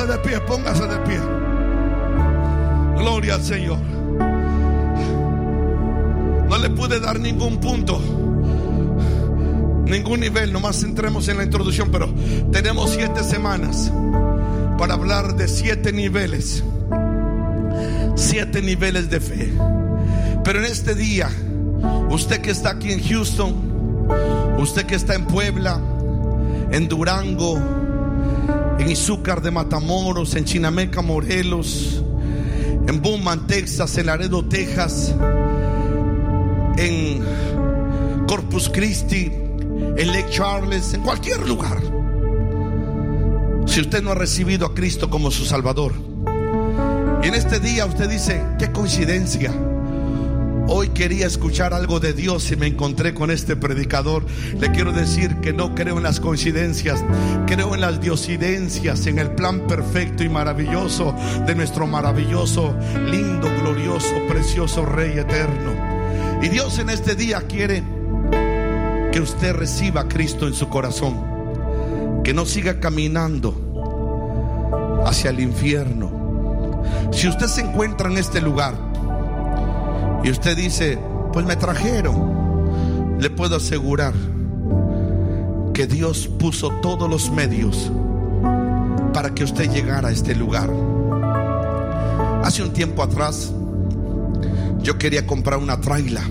de pie, póngase de pie. Gloria al Señor. No le pude dar ningún punto, ningún nivel, nomás entremos en la introducción. Pero tenemos 7 semanas para hablar de 7 niveles. 7 niveles de fe. Pero en este día, usted que está aquí en Houston, usted que está en Puebla, en Durango, en Izúcar de Matamoros, en Chinameca, Morelos, en Beaumont, Texas, en Laredo, Texas, en Corpus Christi, en Lake Charles, en cualquier lugar. Si usted no ha recibido a Cristo como su Salvador, y en este día usted dice: qué coincidencia, hoy quería escuchar algo de Dios y me encontré con este predicador. Le quiero decir que no creo en las coincidencias, creo en las diosidencias, en el plan perfecto y maravilloso de nuestro maravilloso, lindo, glorioso, precioso Rey eterno. Y Dios en este día quiere que usted reciba a Cristo en su corazón, que no siga caminando hacia el infierno. Si usted se encuentra en este lugar y usted dice: pues me trajeron, le puedo asegurar que Dios puso todos los medios para que usted llegara a este lugar. Hace un tiempo atrás yo quería comprar una traila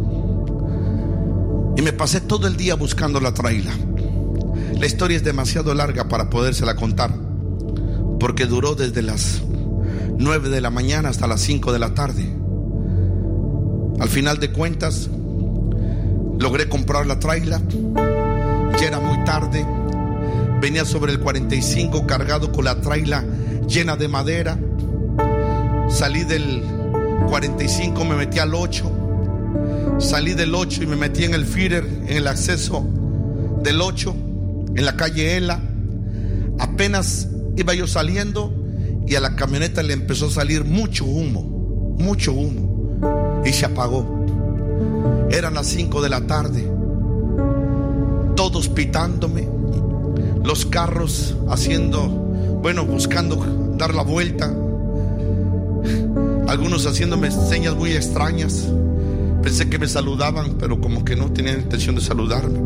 y me pasé todo el día buscando la traila. La historia es demasiado larga para podérsela contar, porque duró desde las 9 de la mañana hasta las 5 de la tarde. Al final de cuentas logré comprar la traila. Ya era muy tarde. Venía sobre el 45 cargado con la traila llena de madera. Salí del 45, me metí al 8. Salí del 8 y me metí en el feeder, en el acceso del 8, en la calle Ela. Apenas iba yo saliendo y a la camioneta le empezó a salir mucho humo, y se apagó. Eran las 5 de la tarde, todos pitándome, los carros buscando dar la vuelta, algunos haciéndome señas muy extrañas. Pensé que me saludaban, pero como que no tenían intención de saludarme.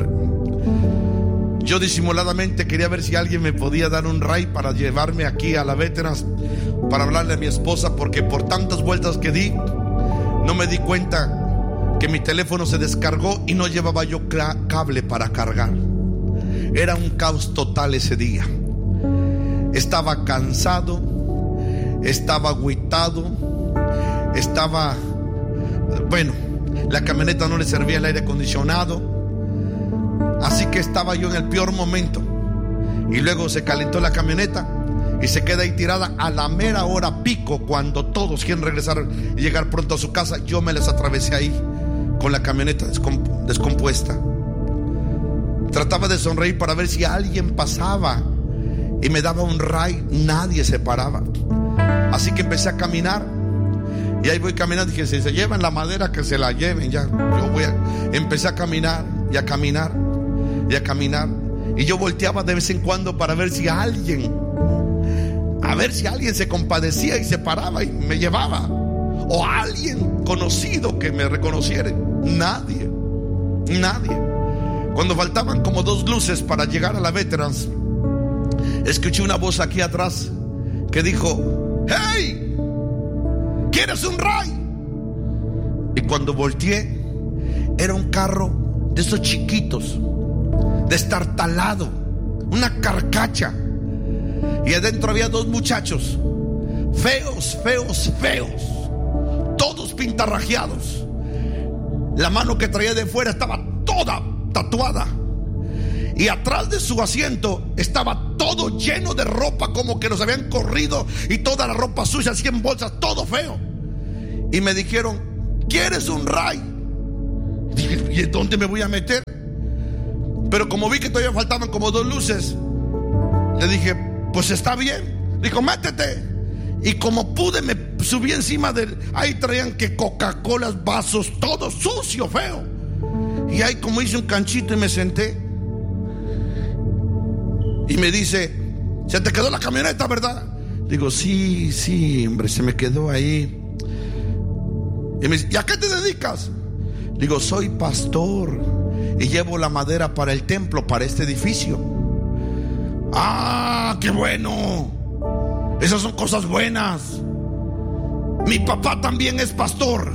Yo disimuladamente quería ver si alguien me podía dar un ride para llevarme aquí a la Veterans, para hablarle a mi esposa, porque por tantas vueltas que di, no me di cuenta que mi teléfono se descargó y no llevaba yo cable para cargar. Era un caos total ese día. Estaba cansado, estaba agüitado, la camioneta no le servía el aire acondicionado. Así que estaba yo en el peor momento. Y luego se calentó la camioneta y se queda ahí tirada a la mera hora pico, cuando todos quieren regresar y llegar pronto a su casa. Yo me les atravesé ahí con la camioneta descompuesta. Trataba de sonreír para ver si alguien pasaba y me daba un ride. Nadie se paraba. Así que empecé a caminar. Y ahí voy caminando. Dije: si se llevan la madera, que se la lleven ya. Empecé a caminar y a caminar y a caminar. Y yo volteaba de vez en cuando para ver si alguien se compadecía y se paraba y me llevaba, o alguien conocido que me reconociera. Nadie. Cuando faltaban como 2 luces para llegar a la Veterans, escuché una voz aquí atrás que dijo: ¡hey! ¿Quieres un ride? Y cuando volteé, era un carro de esos chiquitos, destartalado, una carcacha. Y adentro había 2 muchachos, feos, todos pintarrajeados. La mano que traía de fuera estaba toda tatuada. Y atrás de su asiento estaba todo lleno de ropa, como que los habían corrido, y toda la ropa sucia, así en bolsas, todo feo. Y me dijeron: ¿quieres un ride? Y dije: ¿y dónde me voy a meter? Pero como vi que todavía faltaban como 2 luces, le dije: pues está bien. Dijo: métete. Y como pude, me subí encima del... Ahí traían que Coca-Colas, vasos, todo sucio, feo. Y ahí como hice un canchito y me senté. Y me dice: se te quedó la camioneta, ¿verdad? Digo, sí, hombre, se me quedó ahí. Y me dice, ¿y a qué te dedicas? Digo, soy pastor y llevo la madera para el templo, para este edificio. ¡Ah, qué bueno! Esas son cosas buenas. Mi papá también es pastor.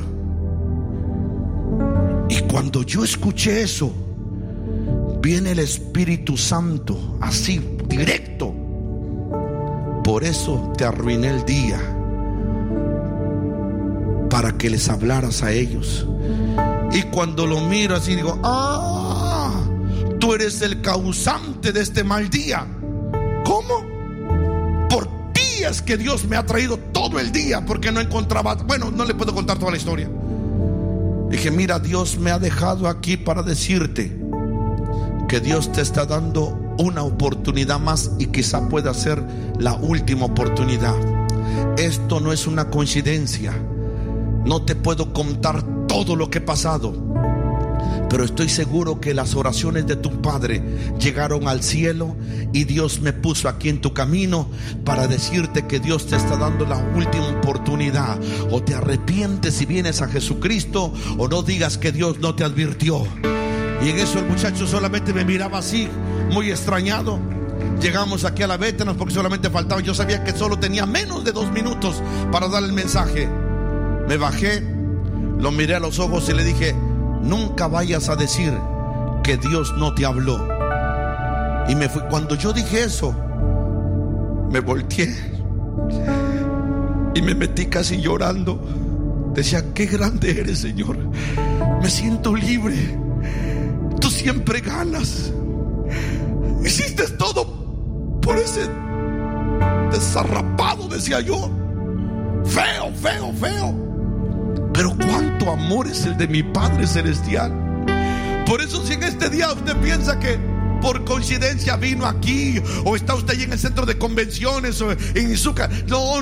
Y cuando yo escuché eso, viene el Espíritu Santo, así, directo. Por eso te arruiné el día, para que les hablaras a ellos. Y cuando lo miro así digo, tú eres el causante de este mal día. ¿Cómo? Por ti es que Dios me ha traído todo el día, porque no encontraba, bueno, no le puedo contar toda la historia. Dije, mira, Dios me ha dejado aquí para decirte que Dios te está dando una oportunidad más, y quizá pueda ser la última oportunidad. Esto no es una coincidencia. No te puedo contar todo lo que he pasado, pero estoy seguro que las oraciones de tu padre llegaron al cielo, y Dios me puso aquí en tu camino para decirte que Dios te está dando la última oportunidad. O te arrepientes y vienes a Jesucristo, o no digas que Dios no te advirtió. Y en eso el muchacho solamente me miraba así, muy extrañado. Llegamos aquí a la Vétenos porque solamente faltaba. Yo sabía que solo tenía menos de 2 minutos para dar el mensaje. Me bajé, lo miré a los ojos y le dije, nunca vayas a decir que Dios no te habló. Y me fui. Cuando yo dije eso, me volteé y me metí casi llorando. Decía, qué grande eres, Señor. Me siento libre. Tú siempre ganas. Hiciste todo por ese desarrapado, decía yo. Feo. Pero cuánto amor es el de mi Padre Celestial. Por eso, si en este día usted piensa que por coincidencia vino aquí, o está usted ahí en el centro de convenciones o en Izúcar, no.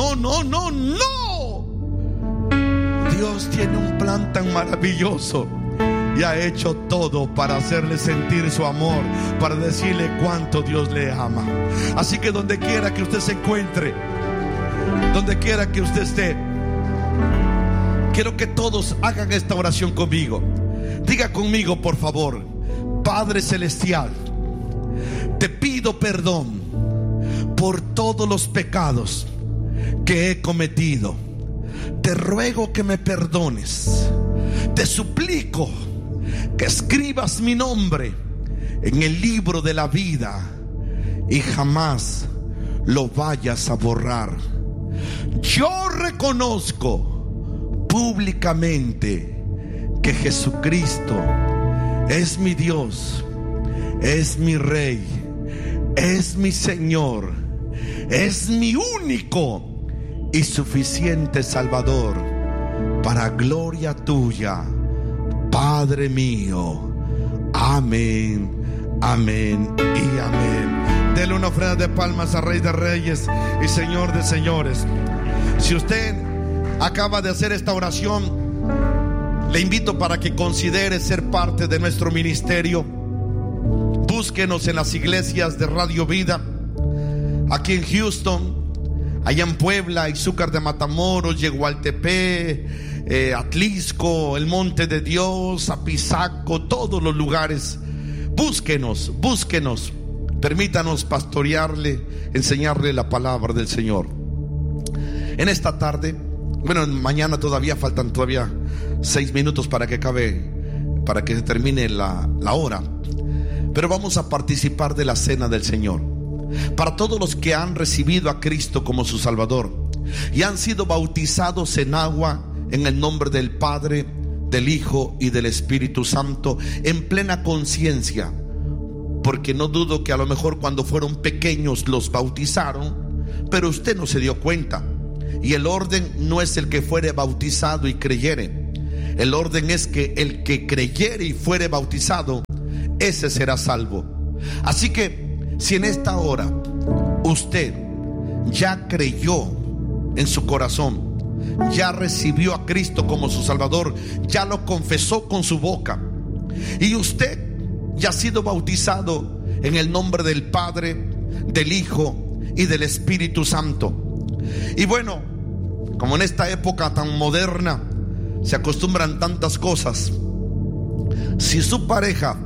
Dios tiene un plan tan maravilloso y ha hecho todo para hacerle sentir su amor, para decirle cuánto Dios le ama. Así que donde quiera que usted se encuentre, donde quiera que usted esté, quiero que todos hagan esta oración conmigo. Diga conmigo, por favor: Padre Celestial, te pido perdón por todos los pecados que he cometido. Te ruego que me perdones. Te suplico que escribas mi nombre en el libro de la vida y jamás lo vayas a borrar. Yo reconozco públicamente que Jesucristo es mi Dios, es mi Rey, es mi Señor, es mi único y suficiente Salvador, para gloria tuya, Padre mío. Amén, amén y amén. Dele una ofrenda de palmas al Rey de Reyes y Señor de Señores. Si usted acaba de hacer esta oración, le invito para que considere ser parte de nuestro ministerio. Búsquenos en las iglesias de Radio Vida, aquí en Houston, allá en Puebla, Izúcar de Matamoros, Yegualtepec, Atlisco, el Monte de Dios, Apizaco, todos los lugares. Búsquenos. Permítanos pastorearle, enseñarle la palabra del Señor. En esta tarde, bueno, mañana faltan 6 minutos para que se termine la hora. Pero vamos a participar de la cena del Señor. Para todos los que han recibido a Cristo como su Salvador y han sido bautizados en agua en el nombre del Padre, del Hijo y del Espíritu Santo, en plena conciencia, porque no dudo que a lo mejor cuando fueron pequeños los bautizaron, pero usted no se dio cuenta. Y el orden no es el que fuere bautizado y creyere. El orden es que el que creyere y fuere bautizado, ese será salvo. Así que si en esta hora usted ya creyó en su corazón, ya recibió a Cristo como su Salvador, ya lo confesó con su boca, y usted ya ha sido bautizado en el nombre del Padre, del Hijo y del Espíritu Santo. Y bueno, como en esta época tan moderna se acostumbran tantas cosas, si su pareja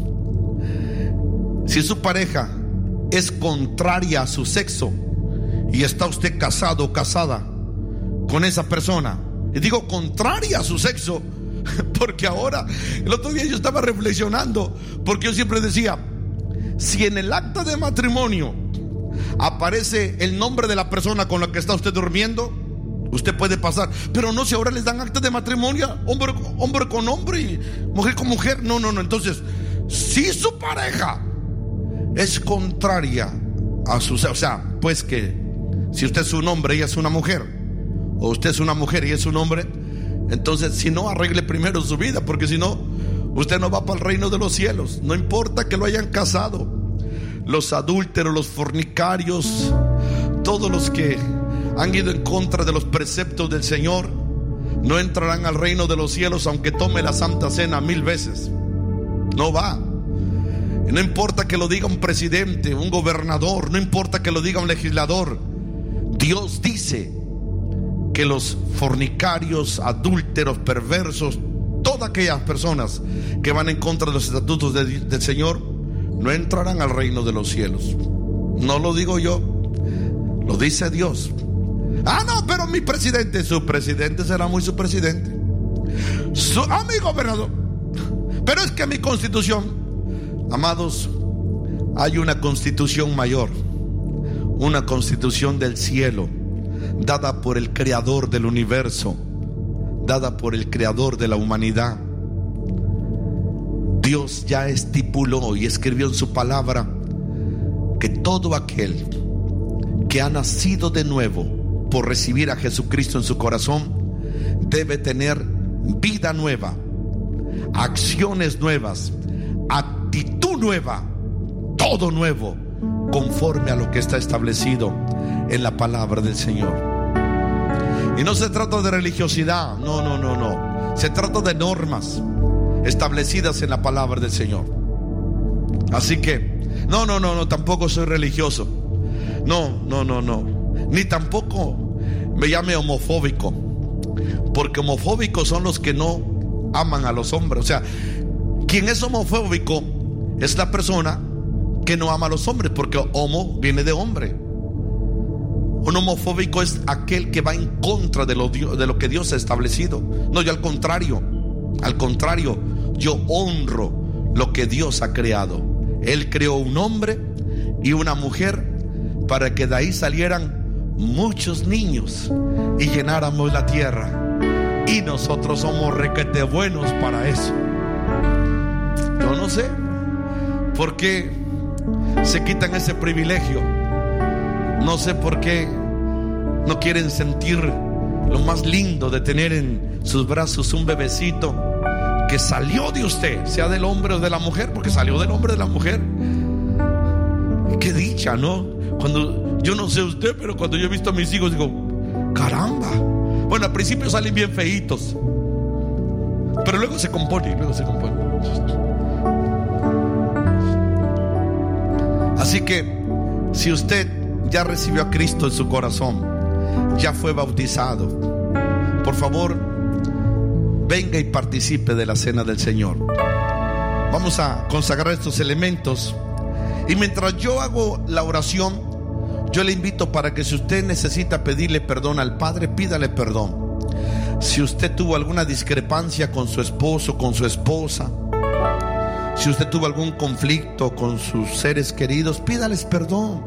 es contraria a su sexo y está usted casado o casada con esa persona, y digo contraria a su sexo porque ahora, el otro día yo estaba reflexionando, porque yo siempre decía, si en el acta de matrimonio aparece el nombre de la persona con la que está usted durmiendo, usted puede pasar. Pero no, si ahora les dan acta de matrimonio, hombre con hombre y mujer con mujer. No. Entonces, si su pareja es contraria a su, o sea, pues que si usted es un hombre y ella es una mujer, o usted es una mujer y es un hombre, entonces si no, arregle primero su vida, porque si no, usted no va para el reino de los cielos. No importa que lo hayan casado. Los adúlteros, los fornicarios, todos los que han ido en contra de los preceptos del Señor, no entrarán al reino de los cielos, aunque tome la Santa Cena 1000 veces. No va. Y no importa que lo diga un presidente, un gobernador, no importa que lo diga un legislador. Dios dice que los fornicarios, adúlteros, perversos, todas aquellas personas que van en contra de los estatutos del Señor, no entrarán al reino de los cielos. No lo digo yo, lo dice Dios. Ah, no, pero mi presidente, su presidente será muy su presidente. Mi gobernador. Pero es que mi constitución, amados, hay una constitución mayor, una constitución del cielo, dada por el creador del universo, dada por el creador de la humanidad. Dios ya estipuló y escribió en su palabra que todo aquel que ha nacido de nuevo por recibir a Jesucristo en su corazón debe tener vida nueva, acciones nuevas, actitud nueva, todo nuevo, conforme a lo que está establecido en la palabra del Señor. Y no se trata de religiosidad, no. Se trata de normas establecidas en la palabra del Señor. Así que no, tampoco soy religioso. No. Ni tampoco me llame homofóbico, porque homofóbicos son los que no aman a los hombres. O sea, quien es homofóbico es la persona que no ama a los hombres, porque homo viene de hombre. Un homofóbico es aquel que va en contra de lo que Dios ha establecido. No, yo al contrario, yo honro lo que Dios ha creado. Él creó un hombre y una mujer para que de ahí salieran muchos niños y llenáramos la tierra. Y nosotros somos requete buenos para eso. Yo no sé por qué se quitan ese privilegio. No sé por qué no quieren sentir lo más lindo de tener en sus brazos un bebecito que salió de usted, sea del hombre o de la mujer, porque salió del hombre o de la mujer. Qué dicha, ¿no? Cuando, yo no sé usted, pero cuando yo he visto a mis hijos digo, caramba. Bueno, al principio salen bien feitos, pero luego se componen. Así que si usted ya recibió a Cristo en su corazón, ya fue bautizado, por favor, venga y participe de la cena del Señor. Vamos a consagrar estos elementos. Y mientras yo hago la oración, yo le invito para que si usted necesita pedirle perdón al Padre, pídale perdón. Si usted tuvo alguna discrepancia con su esposo, con su esposa, si usted tuvo algún conflicto con sus seres queridos, pídales perdón.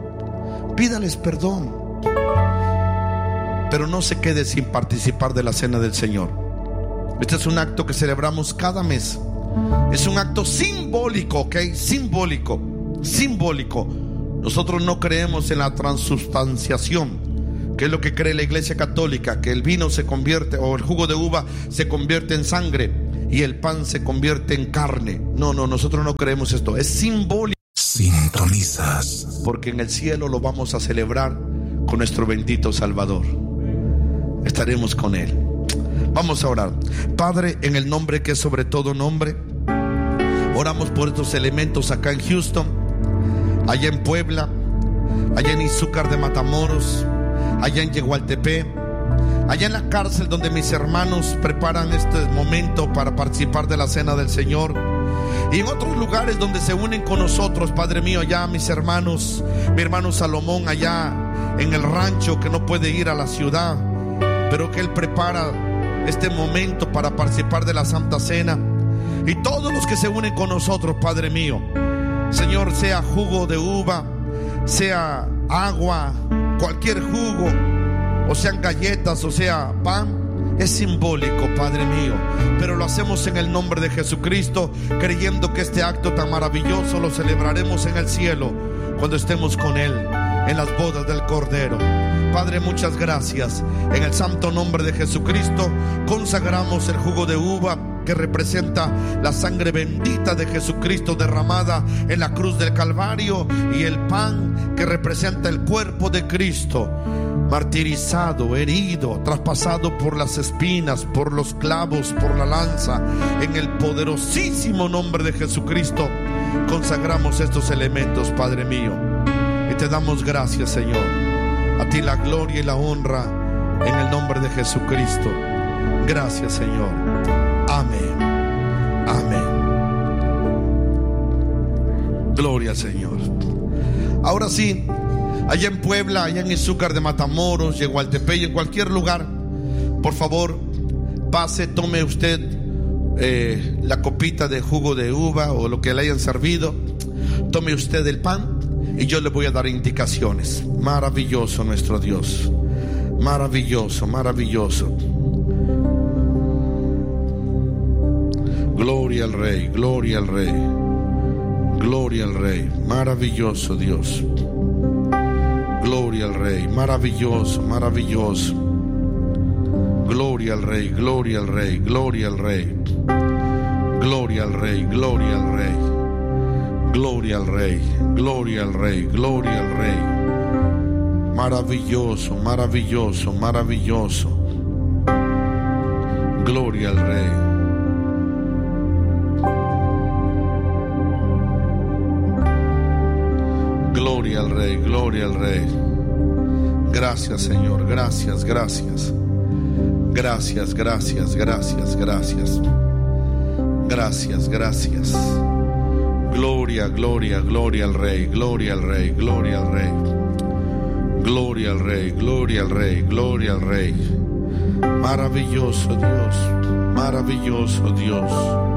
Pero no se quede sin participar de la cena del Señor. Este es un acto que celebramos cada mes. Es un acto simbólico, ¿ok? Simbólico. Nosotros no creemos en la transubstanciación, que es lo que cree la Iglesia Católica, que el vino se convierte, o el jugo de uva se convierte en sangre y el pan se convierte en carne. No, nosotros no creemos esto. Es simbólico. Sintonizas. Porque en el cielo lo vamos a celebrar con nuestro bendito Salvador. Estaremos con Él. Vamos a orar. Padre, en el nombre que es sobre todo nombre, oramos por estos elementos acá en Houston, allá en Puebla, allá en Izúcar de Matamoros, allá en Yegualtepec, allá en la cárcel donde mis hermanos preparan este momento para participar de la cena del Señor, y en otros lugares donde se unen con nosotros, Padre mío, allá mis hermanos, mi hermano Salomón allá en el rancho, que no puede ir a la ciudad, pero que él prepara este momento para participar de la Santa Cena, y todos los que se unen con nosotros, Padre mío, Señor, sea jugo de uva, sea agua, cualquier jugo, o sean galletas, o sea pan, es simbólico, Padre mío, pero lo hacemos en el nombre de Jesucristo, creyendo que este acto tan maravilloso lo celebraremos en el cielo, cuando estemos con Él en las bodas del Cordero. Padre, muchas gracias. En el santo nombre de Jesucristo consagramos el jugo de uva, que representa la sangre bendita de Jesucristo derramada en la cruz del Calvario, y el pan, que representa el cuerpo de Cristo, martirizado, herido, traspasado por las espinas, por los clavos, por la lanza. En el poderosísimo nombre de Jesucristo consagramos estos elementos, Padre mío, y te damos gracias, Señor. A ti la gloria y la honra, en el nombre de Jesucristo. Gracias, Señor. Amén. Amén. Gloria al Señor. Ahora sí, allá en Puebla, allá en Izúcar de Matamoros, Yegualtepec y en cualquier lugar, por favor, pase, tome usted la copita de jugo de uva o lo que le hayan servido. Tome usted el pan y yo le voy a dar indicaciones. Maravilloso nuestro Dios. Maravilloso, maravilloso. Gloria al Rey, gloria al Rey, gloria al Rey. Maravilloso Dios. Gloria al Rey, maravilloso, maravilloso. Gloria al Rey, gloria al Rey, gloria al Rey. Gloria al Rey, gloria al Rey. Gloria al Rey, gloria al Rey, gloria al Rey. Maravilloso, maravilloso, maravilloso. Gloria al Rey. Gloria al Rey, gloria al Rey. Gracias, Señor, gracias, gracias. Gracias, gracias, gracias, gracias. Gracias, gracias. Gloria, gloria, gloria al Rey, gloria al Rey, gloria al Rey. Gloria al Rey, gloria al Rey, gloria al Rey. Maravilloso Dios, maravilloso Dios.